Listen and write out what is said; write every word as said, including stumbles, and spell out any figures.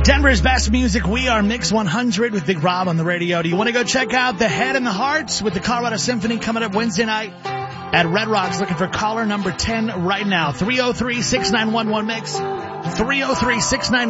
Denver's best music. We are Mix one hundred with Big Rob on the radio. Do you want to go check out The Head and the Heart with the Colorado Symphony coming up Wednesday night at Red Rocks? Looking for caller number ten right now. three oh three, six nine one one, Mix. three oh three, six nine one one.